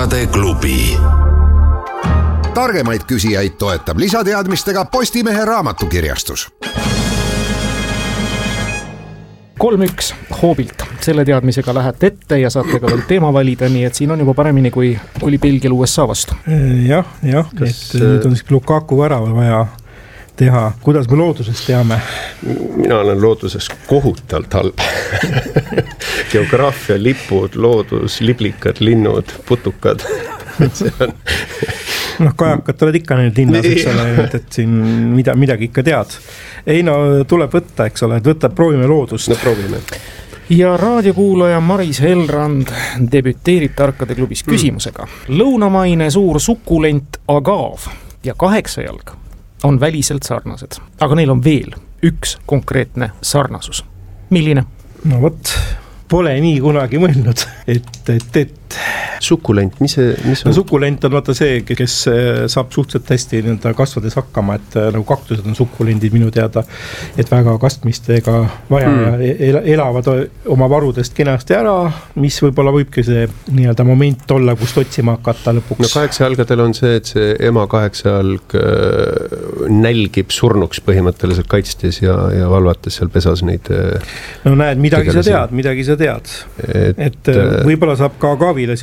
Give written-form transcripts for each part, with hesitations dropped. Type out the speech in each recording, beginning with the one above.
Tarkade klubi. Targemaid küsijaid toetab lisateadmistega Postimehe raamatukirjastus. 3-1 hoobilt. Selle teadmisega lähete ette ja saate ka veel teema valida, nii et siin on juba paremini, kui oli Belgial USA vastu. Jah, nüüd on Lukaku värava vaja teha. Kuidas me loodusest teame? Mina olen looduses kohutavalt halb. Geograafia, lipud, loodus, liblikad, linnud, putukad. Kajakad oled ikka need linnas, eks ole, et siin midagi ikka tead. Ei tuleb võtta, eks ole, et proovime loodust. No proovime. Ja raadiokuulaja Maris Helrand debüteerib Tarkade klubis küsimusega. Lõunamaine suur sukulent agaav ja 8 jalg on väliselt sarnased, aga neil on veel üks konkreetne sarnasus. Milline? No võt, pole nii kunagi mõelnud, et sukulent, mis on? No, sukulent on vaata see, kes saab suhteliselt hästi kasvades hakkama, et nagu kaktused on sukulendid minu teada, et väga kastmistega vaja ja elavad oma varudest kenasti ära, mis võib-olla võibki see nii-öelda moment olla, kust otsima hakata lõpuks. No 8 jalgadel on see, et see ema 8 jalg nälgib surnuks põhimõtteliselt kaitstes ja valvates seal pesas neid. No näed, midagi sa tead. Et võib-olla saab ka kaavile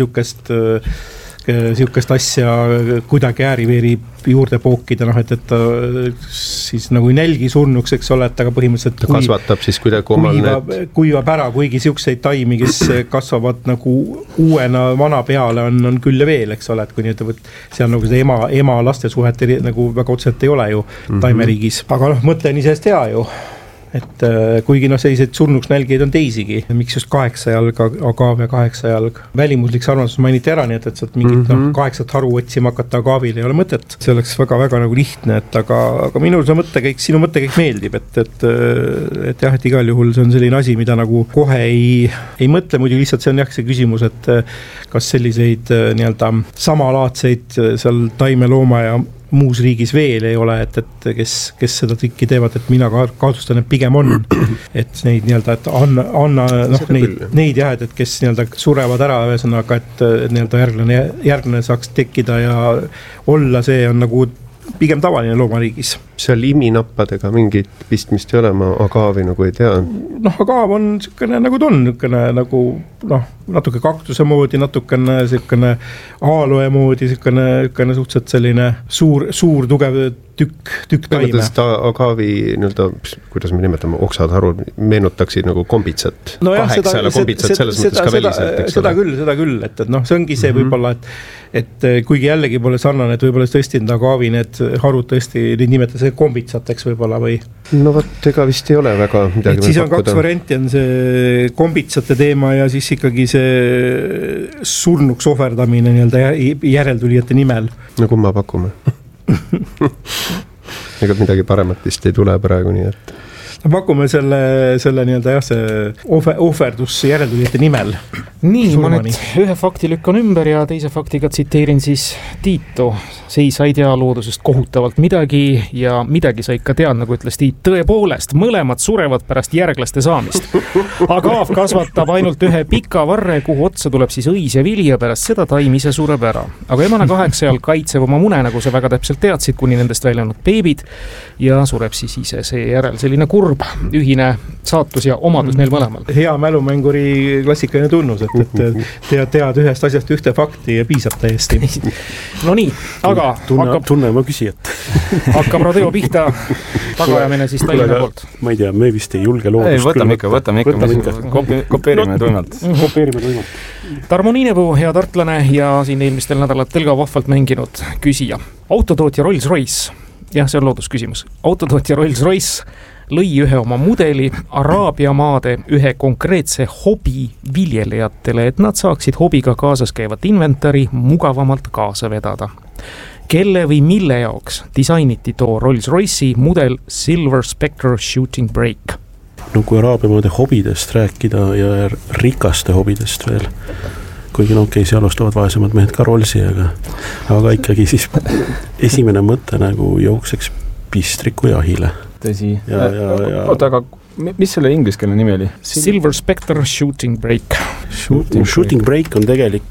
siukest asja kuidagi ääriveeri juurde pookida, et ta siis nagu ei nälgi surnuks, eks ole, et aga põhimõtteliselt kasvatab siis kuidagi kuivab ära, kuigi siukseid taimi, kes kasvavad nagu uuena vana peale on küll ja veel, eks ole, et kui nii, et seal nagu seda ema laste suhet nagu väga otseselt ei ole ju taimeriigis, aga mõte on isest hea ju. Et kuigi sellised surnuks nälgeid on teisigi, miks just 8 jalg, agav ja 8 jalg. Välimuslik sarnasus mainiti ära, nii et sealt mingit 8 haru otsima hakata agaavil ei ole mõtet. See oleks väga-väga nagu lihtne, et aga minul see mõttekäik, sinu mõttekäik meeldib, et jah, et igal juhul see on selline asi, mida nagu kohe ei mõtle, muidu lihtsalt see on jah see küsimus, et kas selliseid nii-öelda samalaadseid seal taime looma ja muus riigis veel ei ole, et kes seda trikki teevad, et mina kaotustan, et pigem on, et neid nii-öelda, et anna neid jah, et kes nii-öelda surevad ära ühesõnaga, et nii-öelda järglane saaks tekkida ja olla, see on nagu pigem tavaline loomariigis. Seal iminappadega mingit pistmist ei ole, ma agaavi nagu ei tea. Agav on niisugune nagu ta on, niisugune nagu natuke kaktuse moodi, natukene niisugune aaloe moodi, niisugune suhteliselt selline suur tugev tükk taime. Agaavi, kuidas me nimetame, oksad, harud, meenutaksid nagu kombitsat. No jah, seda kombitsat selles mõttes ka väliselt, eks ole. Seda küll, et see ongi see võib-olla, et kuigi jällegi pole sarnane, et võib-olla tõesti agaavi need harud tõesti neid nimetada kombitsateks võib-olla või? No võt, ega vist ei ole väga midagi. Siis on 2 varianti, on see kombitsate teema ja siis ikkagi see surnuks ohverdamine nii-öelda järeltulijate nimel. No kumma pakume? Ega midagi paremat vist ei tule praegu, nii et pakume selle nii-öelda jah, see ohverdus järeltulijate nimel. Nii, ma nüüd ühe fakti lükkan ümber ja teise faktiga tsiteerin siis Tiito. See sa ei tea loodusest kohutavalt midagi ja midagi sa ikka tead, nagu ütles Tiit. Tõepoolest, mõlemad surevad pärast järglaste saamist. Agaav kasvatab ainult ühe pika varre, kuhu otsa tuleb siis õis ja vili ja pärast seda taim ise sureb ära. Aga emana 8 jalg kaitseb oma mune, nagu sa väga täpselt teadsid, kuni nendest väljanud beebid ja sureb siis ise seejärel. Selline kurb ühine saatus ja omadus neil mõlemal. Hea mälumänguri klassikaline tunnus, et tead ühest asjast ühte fakti ja piisab täiesti. No nii, aga tunne oma küsijat. Hakkab Rodeo pihta tagajamine siis Tallinna poolt. Ma ei tea, me vist ei julge loodust. Võtame ikka. Kopeerime tuimalt. Tarmo Niinepuu, hea tartlane ja siin eelmistel nädalatel ka vahvalt mänginud küsija. Autotootja Rolls-Royce, jah, see on loodusküsimus. Autotootja Rolls-Royce lõi ühe oma mudeli Araabia maade ühe konkreetse hobi viljelejatele, et nad saaksid hobiga kaasas käivat inventari mugavamalt kaasa vedada. Kelle või mille jaoks disainiti too Rolls-Royce'i mudel Silver Spectre Shooting Brake? No kui Araabia maade hobidest rääkida ja rikaste hobidest veel, kuigi seal ostavad vaesemad mehed ka Rollsi, aga ikkagi siis esimene mõte nagu jookseks pistriku jahile. Tõsi. Oota, aga mis selle ingliskeelne nimi oli? Silver Spectre Shooting Brake. Shooting Brake on tegelikult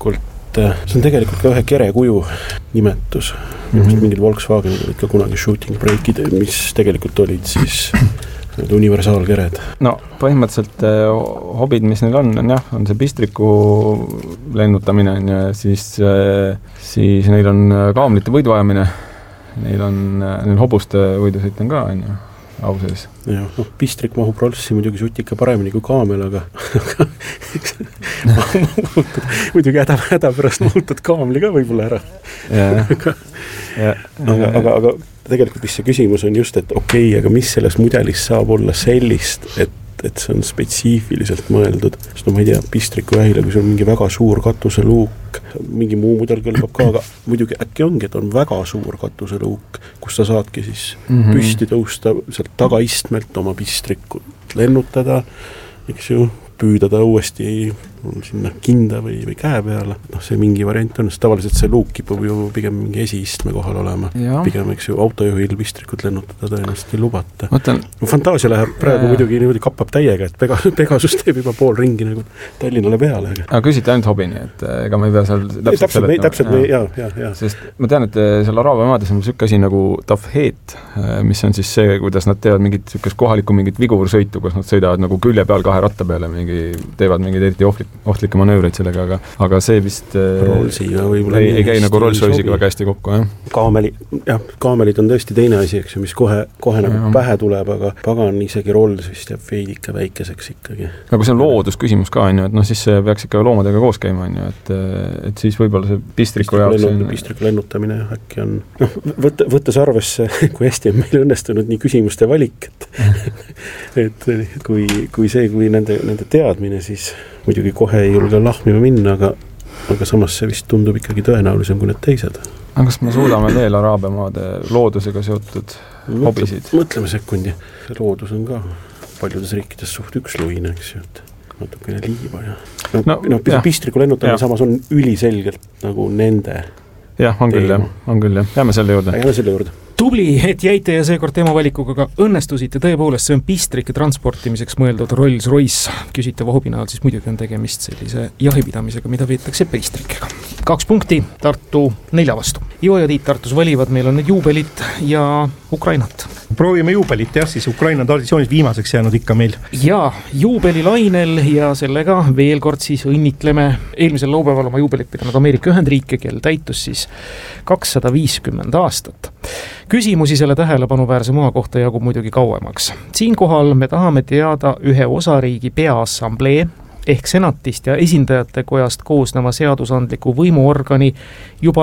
see on tegelikult ka ühe kerekuju nimetus. Mingid Volkswagenid olid ka kunagi shooting breakid, mis tegelikult olid siis universaalkered. No põhimõtteliselt hobid, mis neil on jah, on see pistriku lennutamine ja siis neil on kaamlite võiduajamine, neil hobuste võidusõit on ka, on ju. Ausees. Ja, pistrik mahub rolssi muidugi sutika paremini kui kaamel, aga muidugi häda pärast muutad kaamli ka võib-olla ära. Aga tegelikult mis see küsimus on just, et okei, aga mis selles mudelis saab olla sellist, et see on spetsiifiliselt mõeldud, sest ma ei tea, pistriku vähile, kui see on mingi väga suur katuseluuk, mingi muu mudel kõlbab ka, aga muidugi äkki ongi, et on väga suur katuseluuk, kus sa saadki siis püsti tõusta sealt tagaistmelt oma pistrikut lennutada, eks ju, püüda ta uuesti sinna kinda või käe peale. See mingi variant on, sest tavaliselt see luuk kipub ju pigem mingi esiistme kohal olema. Ja. Pigem, eks ju, autojuhil pistrikut lennutada tõenäoliselt ei lubata. Fantaasia läheb praegu muidugi niimoodi kappab täiega, et Pegasus teeb juba pool ringi nagu Tallinnale peale. Aga küsite ainult hobini, et ega ma ei pea seal täpselt, ja. Sest ma tean, et seal Araabia maades on selline asi nagu tafheet, mis on siis see, kuidas nad teevad mingit kohalikku mingit vigursõitu, kus nad sõidavad nagu külje peal 2 ratta peale, teevad mingid eriti ohtlikke manöövreid sellega, aga see vist ei käi nagu Rolls-Royce'iga väga hästi kokku, jah? Kaamelid on tõesti teine asi, eks ju, mis kohe nagu pähe tuleb, aga pagan isegi Rolls vist jääb veidike väikeseks ikkagi. Aga see on loodusküsimus ka, on ju, et siis see peaks ikka loomadega koos käima, on ju, et siis võib-olla see pistriku jaoks pistriku lennutamine äkki on, võttes arvesse, kui hästi on meil õnnestunud nii küsimuste valik, et kui nende teadmine, siis muidugi kohe ei julge lahmima minna, aga samas see vist tundub ikkagi tõenäolisem kui need teised. Aga kas me suudame veel Araabia maade loodusega seotud hobisid? Mõtleme sekundi. Loodus on ka paljudes riikides suht üksluine, eks ju, et natukene liiva ja pistriku lennutamine samas on üliselgelt nagu nende. Jah, on küll, jah. Jääme selle juurde. Tubli, et jäite ja seekord teemavalikuga ka õnnestusite, tõepoolest see on pistrike transportimiseks mõeldud Rolls-Royce. Küsitava hobina siis muidugi on tegemist sellise jahipidamisega, mida veetakse pistrikega. 2 punkti, Tartu 4 vastu. Ivo ja Tiit Tartus valivad, meil on need juubelit ja Ukrainat. Proovime juubelit, jah, siis Ukraina traditsioonis viimaseks jäänud ikka meil. Ja juubelilainel ja sellega veel kord siis õnnitleme eelmisel laupäeval oma juubelit pidanud Ameerika Ühendriike, kel täitus siis 250 aastat. Küsimusi selle tähelepanuväärse maa kohta jagub muidugi kauemaks. Siinkohal me tahame teada ühe osariigi peaassamblee ehk senatist ja esindajate kojast koosneva seadusandliku võimuorgani juba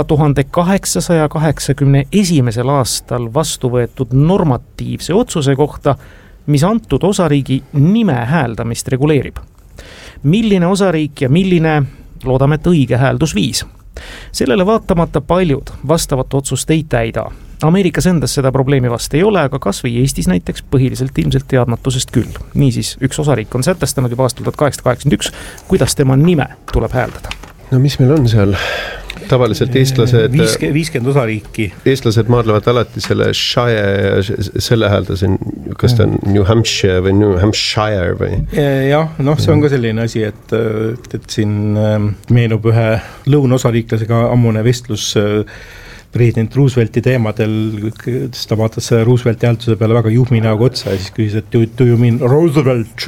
1881. aastal vastu võetud normatiivse otsuse kohta, mis antud osariigi nime hääldamist reguleerib. Milline osariik ja milline, loodame, et õige hääldusviis. Sellele vaatamata paljud vastavat otsust ei täida. Ameerikas endas seda probleemi vast ei ole, aga kas või Eestis näiteks põhiliselt ilmselt teadmatusest küll. Niisiis, üks osariik on sätestanud juba aastal 1881, kuidas tema nime tuleb hääldada. No mis meil on seal? Tavaliselt eestlased 50 osariiki. Eestlased maadlevad alati selle Shire ja selle hääldasin, kas ta on New Hampshire või New Hampshire või? Jah, see on ka selline asi, et siin meenub ühe lõunosariiklasega ammune vestlus president Roosevelti teemadel, sest ta vaatas Roosevelti häälduse peale väga juhmi näoga otsa ja siis küsis, et do you mean Roosevelt,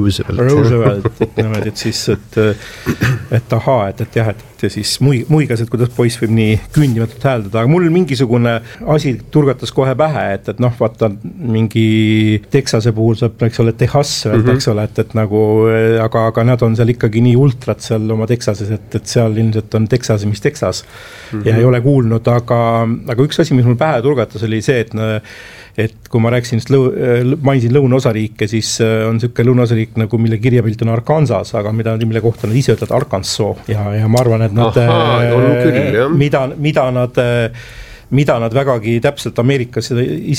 et siis, et ahaa, et jah, et siis muigas, et kuidas poiss võib nii küündimatult hääldada, aga mul mingisugune asi turgatas kohe pähe, et vaata mingi Texase puhul saab, eks ole, Texas, eks ole, et nagu, aga nad on seal ikkagi nii ultrat seal oma Texases, et seal ilmselt on Texas, mis Texas ja ei ole kuulnud, aga üks asi, mis mul pähe turgatas, oli see, et kui ma rääkisin, mainisin lõunaosariike, siis on selline lõunaosariik, nagu mille kirjapilt on Arkansas, aga mille kohta nad ise ütlevad Arkansas ja ma arvan, et nad, mida nad vägagi täpselt Ameerikas